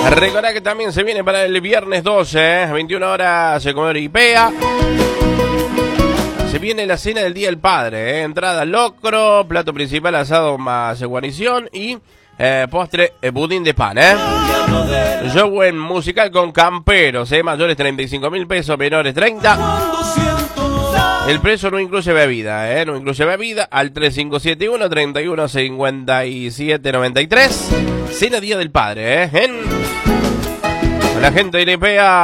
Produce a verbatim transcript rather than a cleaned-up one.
Recordá que también se viene para el viernes doce, ¿eh? veintiuna horas, se come Oripea. Se viene la cena del Día del Padre, ¿eh? Entrada locro, plato principal asado más guarnición y eh, postre eh, budín de pan, ¿eh? Show en musical con camperos, ¿eh? Mayores treinta y cinco mil pesos, menores treinta. El precio no incluye bebida, ¿eh? No incluye bebida al tres cinco siete uno, treinta y uno, cincuenta y siete, noventa y tres. Cena Día del Padre, ¿eh? En la gente de Iripea.